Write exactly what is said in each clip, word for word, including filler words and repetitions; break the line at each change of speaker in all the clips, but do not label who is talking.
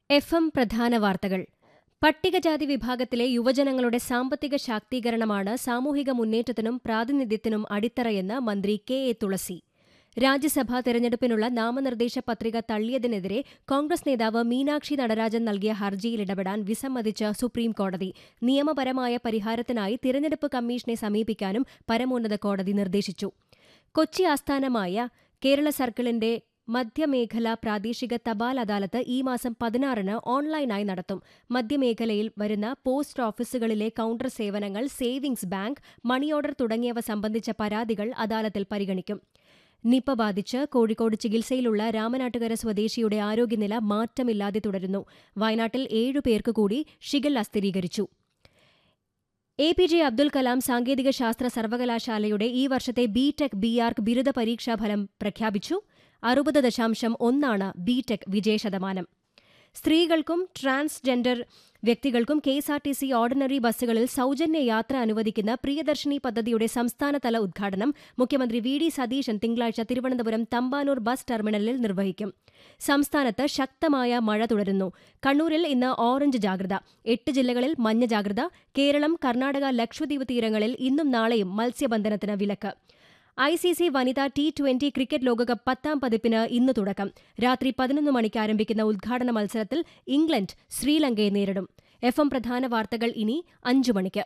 F M പ്രധാന വാർത്തകൾ. പട്ടികജാതി വിഭാഗത്തിലെ യുവജനങ്ങളുടെ സാമ്പത്തിക ശാക്തീകരണമാണ് സാമൂഹിക മുന്നേറ്റത്തിനും പ്രാതിനിധ്യത്തിനും അടിത്തറയെന്ന് മന്ത്രി കെ എ തുളസി. രാജ്യസഭാ തെരഞ്ഞെടുപ്പിനുള്ള നാമനിർദ്ദേശ പത്രിക തള്ളിയതിനെതിരെ കോൺഗ്രസ് നേതാവ് മീനാക്ഷി നടരാജൻ നൽകിയ ഹർജിയിൽ ഇടപെടാൻ വിസമ്മതിച്ച സുപ്രീംകോടതി. നിയമപരമായ പരിഹാരത്തിനായി തിരഞ്ഞെടുപ്പ് കമ്മീഷനെ സമീപിക്കാനും പരമോന്നത കോടതി നിർദ്ദേശിച്ചു. കൊച്ചി ആസ്ഥാനമായ കേരള സർക്കിളിന്റെ മധ്യമേഖല പ്രാദേശിക തപാൽ അദാലത്ത് ഈ മാസം പതിനാറിന് ഓൺലൈനായി നടത്തും. മധ്യമേഖലയിൽ വരുന്ന പോസ്റ്റ് ഓഫീസുകളിലെ കൌണ്ടർ സേവനങ്ങൾ, സേവിംഗ്സ് ബാങ്ക്, മണി ഓർഡർ തുടങ്ങിയവ സംബന്ധിച്ച പരാതികൾ അദാലത്തിൽ പരിഗണിക്കും. നിപ ബാധിച്ച് കോഴിക്കോട് ചികിത്സയിലുള്ള രാമനാട്ടുകര സ്വദേശിയുടെ ആരോഗ്യനില മാറ്റമില്ലാതെ തുടരുന്നു. വയനാട്ടിൽ ഏഴുപേർക്ക് കൂടി ഷിഗല്ല സ്ഥിരീകരിച്ചു. A P J Abdul Kalam സാങ്കേതിക ശാസ്ത്ര സർവകലാശാലയുടെ ഈ വർഷത്തെ ബി ടെക് ബി ആർക്ക് ബിരുദ പരീക്ഷാഫലം പ്രഖ്യാപിച്ചു. അറുപത് ദശാംശം ഒന്നാണ് ബി ടെക് വിജയശതമാനം. സ്ത്രീകൾക്കും ട്രാൻസ്ജെൻഡർ വ്യക്തികൾക്കും K S R T C ordinary ബസ്സുകളിൽ സൌജന്യ യാത്ര അനുവദിക്കുന്ന പ്രിയദർശിനി പദ്ധതിയുടെ സംസ്ഥാനതല ഉദ്ഘാടനം മുഖ്യമന്ത്രി വി ഡി സതീശൻ തിങ്കളാഴ്ച തിരുവനന്തപുരം തമ്പാനൂർ ബസ് ടെർമിനലിൽ നിർവഹിക്കും. സംസ്ഥാനത്ത് ശക്തമായ മഴ തുടരുന്നു. കണ്ണൂരിൽ ഇന്ന് ഓറഞ്ച് ജാഗ്രത. എട്ട് ജില്ലകളിൽ മഞ്ഞ ജാഗ്രത. കേരളം, കർണാടക, ലക്ഷദ്വീപ് തീരങ്ങളിൽ ഇന്നും നാളെയും മത്സ്യബന്ധനത്തിന് വിലക്ക്. ഐ സി സി വനിതാ ടി ട്വന്റി ക്രിക്കറ്റ് ലോകകപ്പ് പത്താം പതിപ്പിന് ഇന്ന് തുടക്കം. രാത്രി പതിനൊന്ന് മണിക്ക് ആരംഭിക്കുന്ന ഉദ്ഘാടന മത്സരത്തിൽ ഇംഗ്ലണ്ട് ശ്രീലങ്കയെ നേരിടും. എഫ് എം പ്രധാന വാർത്തകൾ ഇനി അഞ്ചു മണിക്ക്.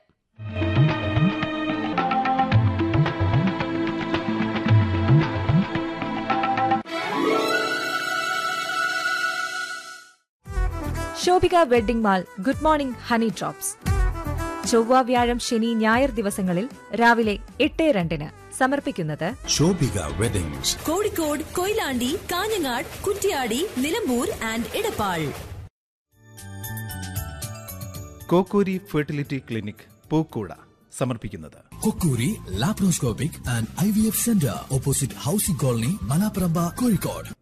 Shobhika wedding mall good morning honey drops. ചൊവ്വ, വ്യാഴം, ശനി, ഞായർ ദിവസങ്ങളിൽ രാവിലെ എട്ട് രണ്ടിന് സമർപ്പിക്കുന്നത്
Shobhika weddings,
Kozhikode, Koyilandy, Kanhangad, Kuttiadi, Nilambur and Edappal.
Kokkoori fertility clinic പൂക്കൂട സമർപ്പിക്കുന്നത്
കൊക്കൂരി laparoscopic and I V F centre, opposite housing colony, Malaparamba, Kozhikode.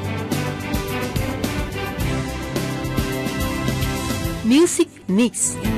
Music mix.